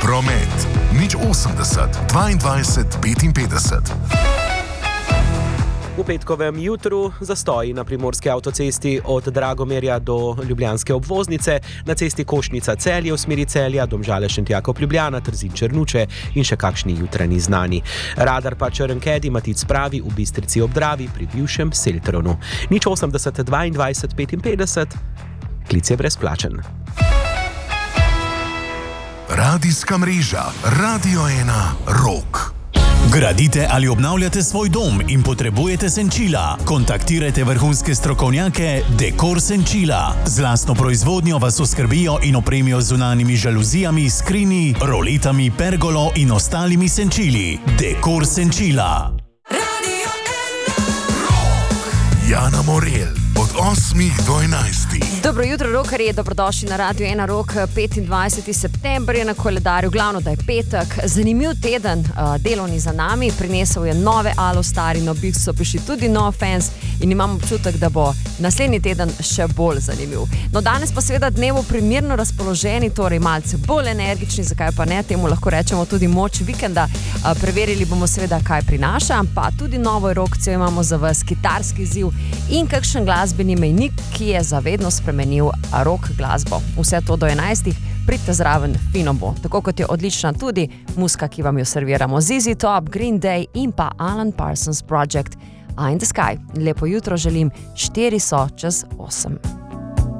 Promet 080 22 55. V petkovem jutru zastoji na primorski avtocesti od Dragomerja do ljubljanske obvoznice, na cesti Košnica-Celje v smeri Celja, Domžale-Šentjakov-Ljubljana, Trzin-Črnuče in še kakšni jutranji znani. Radar pa Črnke Matic pravi v Bistrici ob Dravi pri bivšem Seltronu. 080 22 55, klic je brezplačen. Radijska mreža Radio 1 Rok. Gradite ali obnavljate svoj dom in potrebujete senčila? Kontaktirajte vrhunske strokovnjake Dekor Senčila. Z lastno proizvodnjo vas oskrbijo in opremijo z zunanjimi žaluzijami, skrini, roletami, pergolo in ostalimi senčili. Dekor Senčila. Radio 1 Jana Morel od 8 do 11. Dobro jutro, rokerji, dobrodošli na Radio 1 Rok. 25. september je na koledarju, glavno da je petek. Zanimiv teden, delovni za nami, prinesel je nove Alo Stari, no Big so prišli tudi No Fans in imam občutek, da bo naslednji teden še bolj zanimiv. No danes pa seveda dnevu primerno razpoloženi, torej malce bolj energični, zakaj pa ne, temu lahko rečemo tudi moč vikenda. Preverili bomo seveda, kaj prinaša, pa tudi novo erokcijo imamo za vas, kitarski ziv in kakšen glasbeni mejnik, ki je zavedno spremenil rock glasbo. Vse to do 11. Pridite zraven, fino bo. Tako kot je odlična tudi muska, ki vam jo serviramo. ZZ Top, Green Day in pa Alan Parsons Project, Eye in the Sky. Lepo jutro želim, 4 so čez 8.